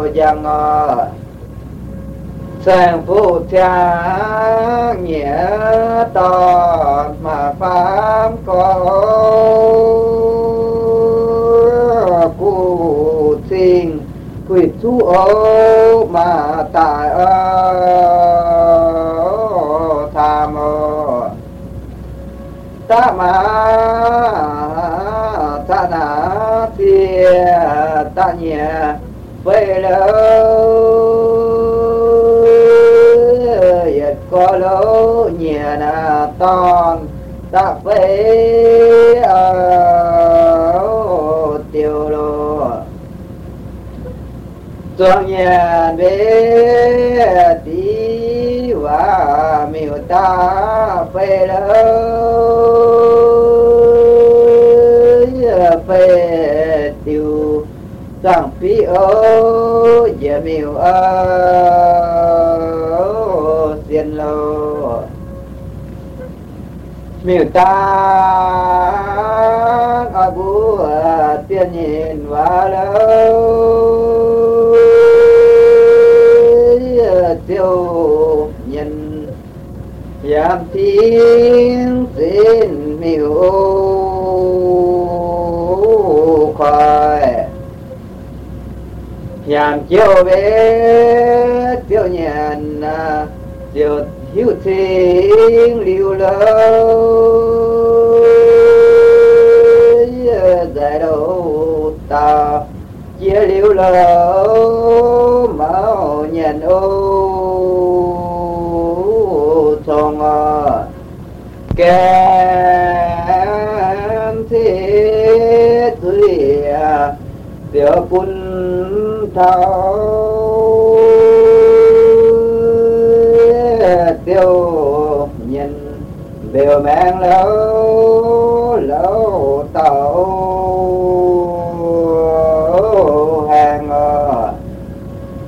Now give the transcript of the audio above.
giang sang phu cha nghĩa to mà pháp có cụ sinh quỷ chú ô mà tại tham ta mà ta na thia ta nhẹ về lâu yết có lâu nhẹ na ton ta về tiêu lô trong nhà bé tí và miêu ta về lâu về tiêu sang phi ô giờ miêu xiên lô miêu ta ở bố tiên nhìn và lâu tiêu nhân yam tiếng xin miêu khỏi yam chiều về tiêu nhân tiêu hiếu tình liu lâu giải đâu ta chia liu lâu máu nhận ô thong kém thế tuổi tiểu quân thao tiêu nhân đều mang lâu lâu tàu